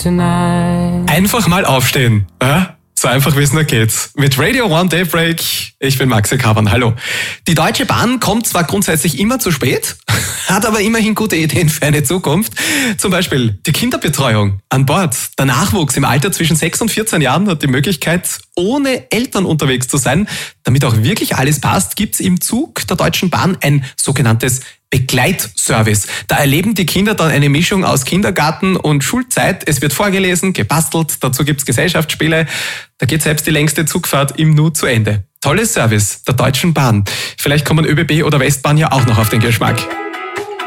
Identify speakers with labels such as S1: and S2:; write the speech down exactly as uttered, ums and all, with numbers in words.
S1: tonight. Einfach mal aufstehen, ja? So einfach wie es nur geht. Mit Radio One Daybreak, ich bin Maxi Kavan, hallo. Die Deutsche Bahn kommt zwar grundsätzlich immer zu spät, hat aber immerhin gute Ideen für eine Zukunft. Zum Beispiel die Kinderbetreuung an Bord. Der Nachwuchs im Alter zwischen sechs und vierzehn Jahren hat die Möglichkeit, ohne Eltern unterwegs zu sein. Damit auch wirklich alles passt, gibt's im Zug der Deutschen Bahn ein sogenanntes Begleitservice. Da erleben die Kinder dann eine Mischung aus Kindergarten und Schulzeit. Es wird vorgelesen, gebastelt, dazu gibt's Gesellschaftsspiele. Da geht selbst die längste Zugfahrt im Nu zu Ende. Tolles Service der Deutschen Bahn. Vielleicht kommen ÖBB oder Westbahn ja auch noch auf den Geschmack.